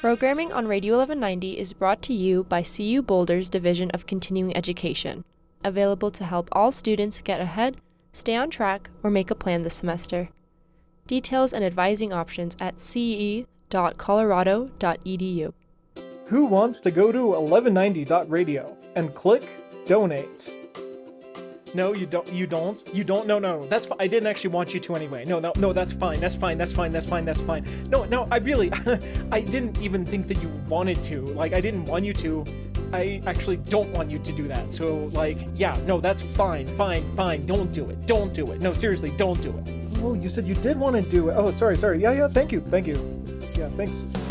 Programming on Radio 1190 is brought to you by CU Boulder's Division of Continuing Education, available to help all students get ahead, stay on track, or make a plan this semester. Details and advising options at ce.colorado.edu. Who wants to go to 1190.radio and click donate? No, you don't. You don't. You don't. No. That's fine. I didn't actually want you to anyway. No. That's fine. That's fine. No. I really, I didn't even think that you wanted to. Like, I didn't want you to. I actually don't want you to do that. So, like, yeah. No, that's fine. Don't do it. No, seriously, don't do it. Oh, you said you did want to do it. Oh, sorry. Yeah. Thank you. Yeah, thanks.